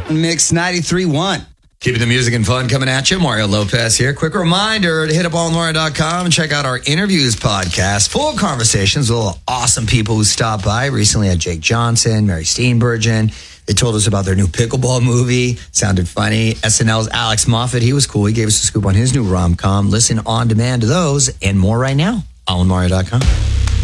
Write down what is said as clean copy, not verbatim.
Mix 93.1. Keeping the music and fun coming at you. Mario Lopez here. Quick reminder to hit up allmario.com and check out our interviews podcast. Full of conversations with all awesome people who stopped by. Recently had Jake Johnson, Mary Steenburgen. They told us about their new pickleball movie. Sounded funny. SNL's Alex Moffat, he was cool. He gave us a scoop on his new rom-com. Listen on demand to those and more right now. allmario.com.